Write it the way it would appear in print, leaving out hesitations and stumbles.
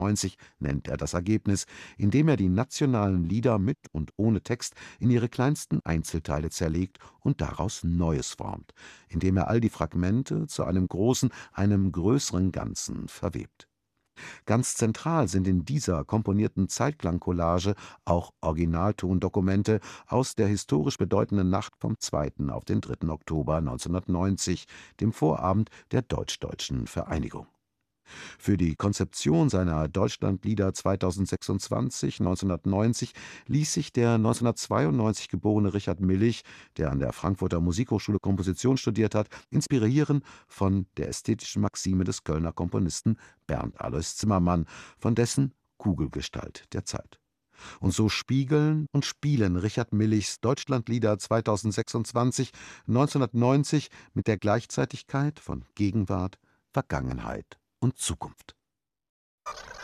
1990 nennt er das Ergebnis, indem er die nationalen Lieder mit und ohne Text in ihre kleinsten Einzelteile zerlegt und daraus Neues formt, indem er all die Fragmente zu einem großen, einem größeren Ganzen verwebt. Ganz zentral sind in dieser komponierten Zeitklangcollage auch Originaltondokumente aus der historisch bedeutenden Nacht vom 2. auf den 3. Oktober 1990, dem Vorabend der deutsch-deutschen Vereinigung. Für die Konzeption seiner Deutschlandlieder 2026 1990 ließ sich der 1992 geborene Richard Millig, der an der Frankfurter Musikhochschule Komposition studiert hat, inspirieren von der ästhetischen Maxime des Kölner Komponisten Bernd Alois Zimmermann, von dessen Kugelgestalt der Zeit. Und so spiegeln und spielen Richard Milligs Deutschlandlieder 2026 1990 mit der Gleichzeitigkeit von Gegenwart, Vergangenheit und Zukunft.